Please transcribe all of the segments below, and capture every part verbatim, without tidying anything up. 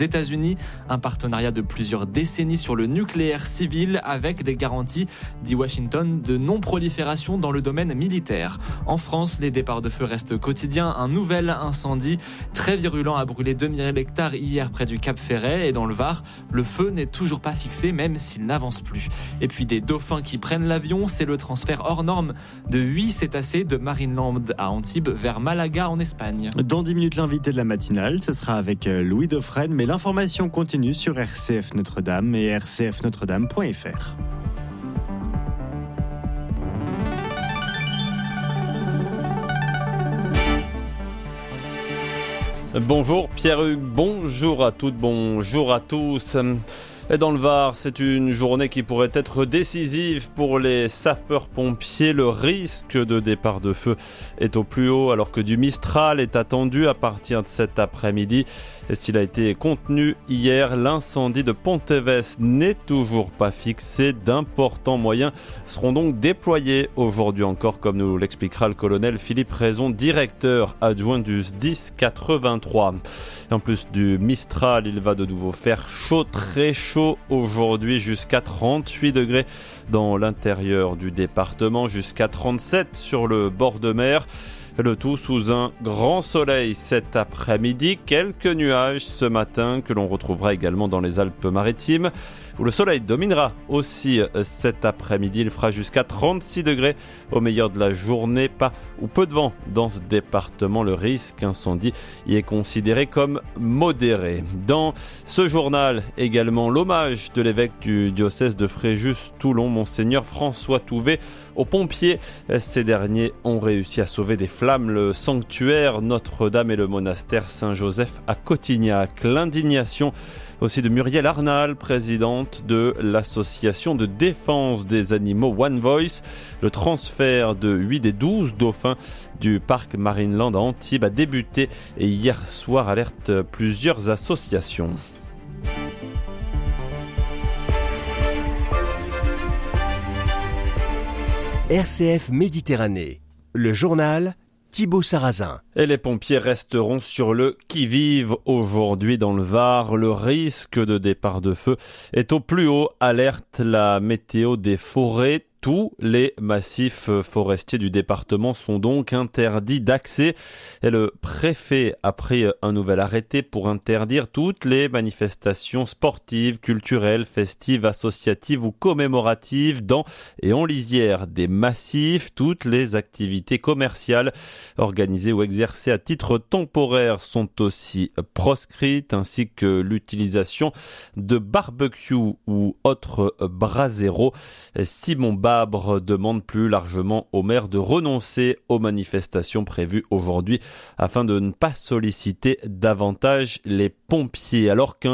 États-Unis, un partenariat de plusieurs décennies sur le nucléaire civil avec des garanties, dit Washington, de non-prolifération dans le domaine militaire. En France, les départs de feu restent quotidiens. Un nouvel incendie très virulent a brûlé deux mille hectares hier près du Cap Ferret et dans le Var. Le feu n'est toujours pas fixé, même s'il n'avance plus. Et puis des dauphins qui prennent l'avion, c'est le transfert hors norme de huit cétacés de Marineland à Antibes vers Malaga en Espagne. Dans dix minutes, l'invité de la matinale, ce sera avec Louis Dauphren, mais l'information continue sur R C F Notre-Dame et r c f notre dame point f r. Bonjour Pierre-Hugues, bonjour à toutes, bonjour à tous. Et dans le Var, c'est une journée qui pourrait être décisive pour les sapeurs-pompiers. Le risque de départ de feu est au plus haut alors que du Mistral est attendu à partir de cet après-midi. Et s'il a été contenu hier, l'incendie de Ponteves n'est toujours pas fixé. D'importants moyens seront donc déployés aujourd'hui encore, comme nous l'expliquera le colonel Philippe Raison, directeur adjoint du S D I S quatre-vingt-trois. Et en plus du Mistral, il va de nouveau faire chaud, très chaud aujourd'hui, jusqu'à trente-huit degrés dans l'intérieur du département, jusqu'à trente-sept sur le bord de mer. Le tout sous un grand soleil cet après-midi. Quelques nuages ce matin que l'on retrouvera également dans les Alpes-Maritimes, où le soleil dominera aussi cet après-midi. Il fera jusqu'à trente-six degrés au meilleur de la journée. Pas ou peu de vent dans ce département. Le risque incendie y est considéré comme modéré. Dans ce journal également, l'hommage de l'évêque du diocèse de Fréjus-Toulon, Monseigneur François Touvet, aux pompiers. Ces derniers ont réussi à sauver des flammes le sanctuaire Notre-Dame et le monastère Saint-Joseph à Cotignac. L'indignation aussi de Muriel Arnal, présidente de l'association de défense des animaux One Voice. Le transfert de huit des douze dauphins du parc Marineland à Antibes a débuté et hier soir alerte plusieurs associations. R C F Méditerranée, le journal Thibaut Sarrazin. Et les pompiers resteront sur le qui-vive aujourd'hui dans le Var. Le risque de départ de feu est au plus haut, alerte la météo des forêts. Tous les massifs forestiers du département sont donc interdits d'accès et le préfet a pris un nouvel arrêté pour interdire toutes les manifestations sportives, culturelles, festives, associatives ou commémoratives dans et en lisière des massifs. Toutes les activités commerciales organisées ou exercées à titre temporaire sont aussi proscrites, ainsi que l'utilisation de barbecue ou autres braseros. Simon Babre demande plus largement au maire de renoncer aux manifestations prévues aujourd'hui afin de ne pas solliciter davantage les pompiers, alors qu'un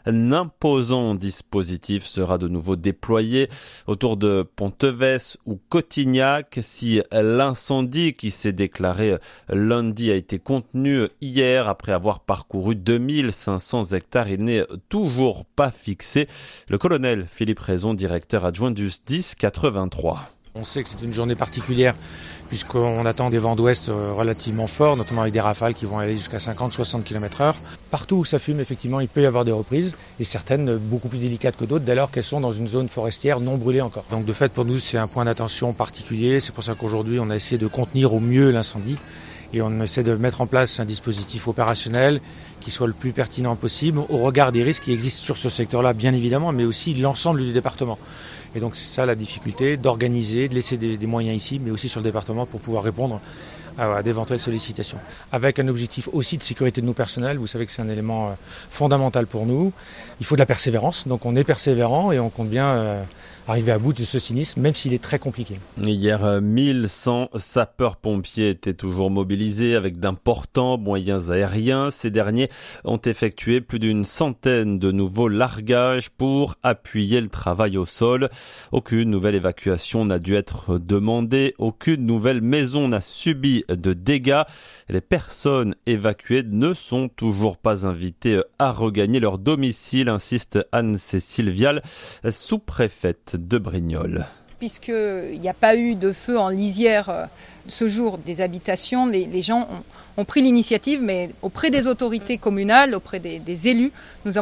imposant dispositif sera de nouveau déployé autour de Ponteves ou Cotignac. Si l'incendie qui s'est déclaré lundi a été contenu hier après avoir parcouru deux mille cinq cents hectares, il n'est toujours pas fixé. Le colonel Philippe Raison, directeur adjoint du S D I S quatre-vingt-trois. On sait que c'est une journée particulière puisqu'on attend des vents d'ouest relativement forts, notamment avec des rafales qui vont aller jusqu'à cinquante à soixante kilomètres heure. Partout où ça fume, effectivement, il peut y avoir des reprises, et certaines beaucoup plus délicates que d'autres, dès lors qu'elles sont dans une zone forestière non brûlée encore. Donc de fait, pour nous, c'est un point d'attention particulier. C'est pour ça qu'aujourd'hui, on a essayé de contenir au mieux l'incendie, et on essaie de mettre en place un dispositif opérationnel qui soit le plus pertinent possible au regard des risques qui existent sur ce secteur-là, bien évidemment, mais aussi l'ensemble du département. Et donc c'est ça la difficulté, d'organiser, de laisser des, des moyens ici, mais aussi sur le département pour pouvoir répondre à, à d'éventuelles sollicitations. Avec un objectif aussi de sécurité de nos personnels, vous savez que c'est un élément euh, fondamental pour nous. Il faut de la persévérance, donc on est persévérant et on compte bien euh, arriver à bout de ce sinistre, même s'il est très compliqué. Hier, mille cent sapeurs-pompiers étaient toujours mobilisés avec d'importants moyens aériens. Ces derniers ont effectué plus d'une centaine de nouveaux largages pour appuyer le travail au sol. Aucune nouvelle évacuation n'a dû être demandée. Aucune nouvelle maison n'a subi de dégâts. Les personnes évacuées ne sont toujours pas invitées à regagner leur domicile, insiste Anne-Cécile Vial, sous-préfète de Brignoles. Puisqu'il n'y a pas eu de feu en lisière ce jour des habitations, les, les gens ont, ont pris l'initiative, mais auprès des autorités communales, auprès des, des élus, nous avons